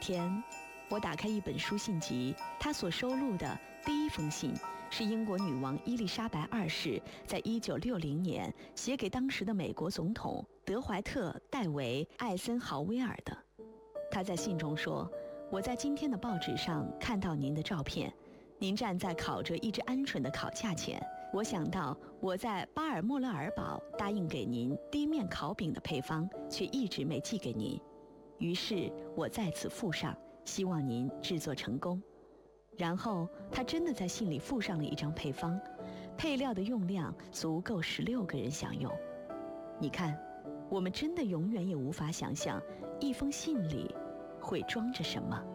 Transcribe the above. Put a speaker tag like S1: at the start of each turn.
S1: 天，我打开一本书信集，它所收录的第一封信是英国女王伊丽莎白二世在1960年写给当时的美国总统德怀特·戴维·艾森豪威尔的。他在信中说：“我在今天的报纸上看到您的照片，您站在烤着一只鹌鹑的烤架前。我想到我在巴尔莫勒尔堡答应给您低面烤饼的配方，却一直没寄给您。于是我在此附上，希望您制作成功。”然后他真的在信里附上了一张配方，配料的用量足够16个人享用。你看，我们真的永远也无法想象一封信里会装着什么。